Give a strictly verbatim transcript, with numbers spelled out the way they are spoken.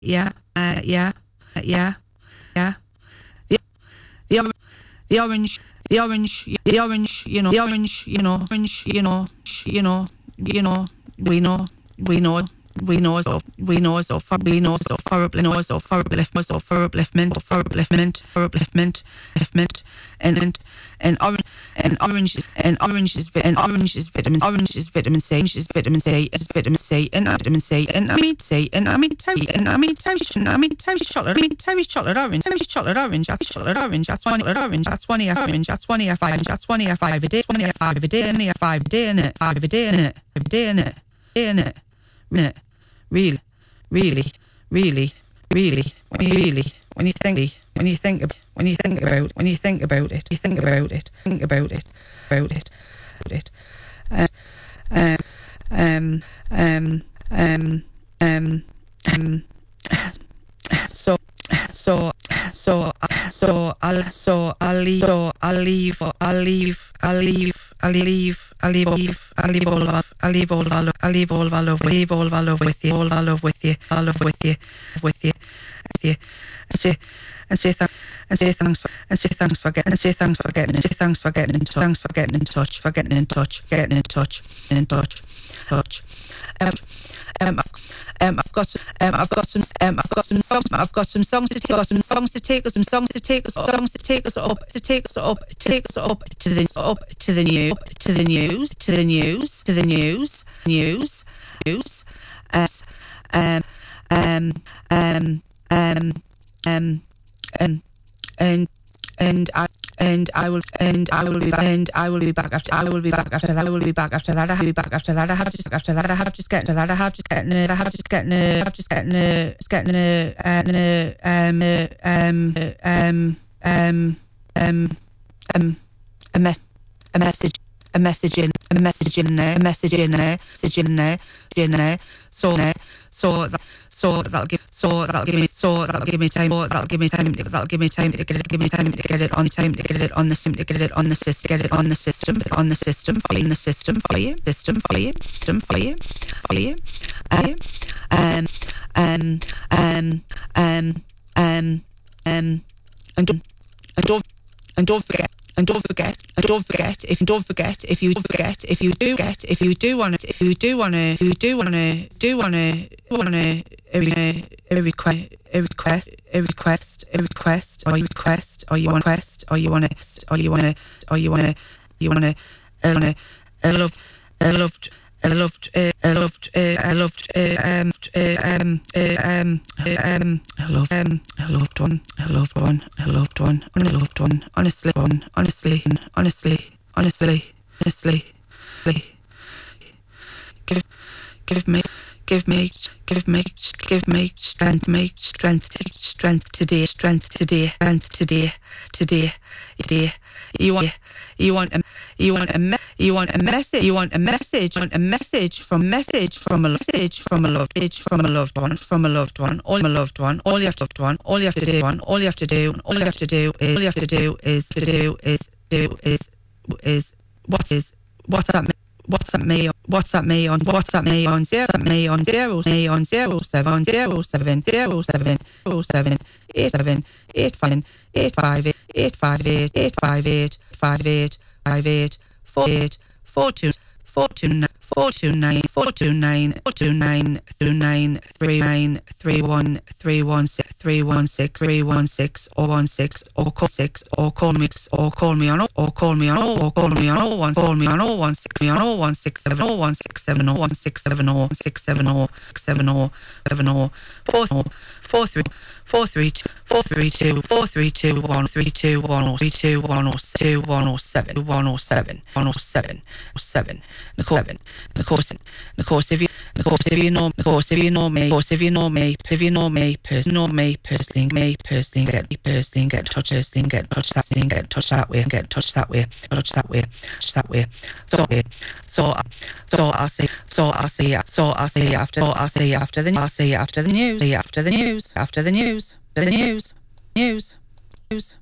yeah, uh, yeah, uh, yeah, yeah. The the, or- the orange, the orange, the orange, you know, the orange, you know, orange, you know, you know, you know, we know, we know. We know so we know so for we know so for uplift so for upliftment so for upliftment for upliftment for upliftment upliftment and and and orange and orange and orange is and orange is vitamin orange is vitamin C is vitamin C is vitamin C and vitamin C and I mean C and I mean Terry and I mean Terry and I mean Terry chocolate I mean Terry chocolate orange Terry chocolate orange that's chocolate orange that's one orange that's one year orange that's one year five that's one year five a day one year five a day and year five a day in it five a day in it a day in it in it minute. Really, really, really, really, when you really, when you think, when you think, when you think about, when you think about it, you think about it, think about it, about it, about it, um, um, um, um, um, um, so, so, so, so, I'll, so, I'll leave, so, I'll leave, I'll leave, I'll leave, I'll leave. I'll leave, I'll leave, I'll leave all of, I'll leave all of, I'll leave all of, I'll leave all of, I'll love with you, all I love with you, I love with you, with you, with you, and say, and say thanks, and say thanks, and say thanks for getting, and say thanks for getting, and say thanks for getting in touch, thanks for getting in touch, for getting in touch, getting in touch, in touch, touch. Um, um, um, I've got, um, I've got some, um, I've got some songs, I've got some songs to take, got some songs to take us, some songs to take us, songs to take us up, to take us up, take us up to the, up to the new, to the news, to the news, to the news, news, news, uh, um, um, um, um, um, um, and and I. And I will, and I will be back, and I will be back after, I will be back after that, I will be back after that, I have to be back after that, I have just, after that, I have just getting to that, I have just getting a, I have just getting a, I have just getting a, just getting a, a, um, um, um, um, um, um, a mess, a message, a message in, a message in there, a message in there, message in there, in there, so there, so that. So that'll give, so that'll give me, so that'll give me time, so that'll give me time, that'll give me time to get it, give me time to get it on time, to get it on the sim, to get it on the system, get it on the system, on the system, for you, in the system, for you, system, for you, system, for you, for you, um, um, um, um, um, um, and don't, and don't, and don't forget. And don't forget, and don't forget, if you don't forget, if you forget, if you do get, if you do want to, if you do want to, if you do want to, do want to, want to, a, a request, a request, a request, a request, or you request, or you want to request, or you want to, or you want to, or you want to, you want to, I want to, I love, I loved. I loved, uh, I loved, uh, I loved, uh, um, uh, um, uh, um, uh, um, I loved, um, I loved one, I loved one, I loved one, I loved one, honestly, one, honestly, honestly, honestly, honestly, give, give me, give me, give me, give me strength, make strength, strength today, strength today, strength today, today, today. You want, you want a, you want a, me, you want a message, you want a message, you want a message from message from a message from a loved, from a loved one, from a loved one, all a loved one, all you have to do, all you have to do, all you have to do, all you have to do is, all you have to do is, to do is, do is, is, what is, WhatsApp me, WhatsApp me, WhatsApp me on, WhatsApp me on zero, WhatsApp me on zero, me on zero seven zero seven zero seven zero seven eight seven eight five eight five eight eight five eight eight five eight five eight five eight four eight four two four two nine four two nine four two nine four two nine through nine three nine three one three one six three one six three one six or one six or call six or call me or call me on or call me on or call me on oh one call me on oh one six me on oh one six seven oh one six seven oh one six seven oh six seven oh seven oh seven oh four four three four three two four three two four three two one three two one oh three two one oh two one oh seven one oh seven one oh seven seven of course seven of course of course if you of course if you know of course if you know me of course if you know me if you know me person know me personally me personally get me personally get in touch personally get in touch that thing get in touch that way get in touch that way touch that way touch that way so so so I'll say so I'll say so I'll say after so I'll say after the I'll say after the news after the news after the news the news news news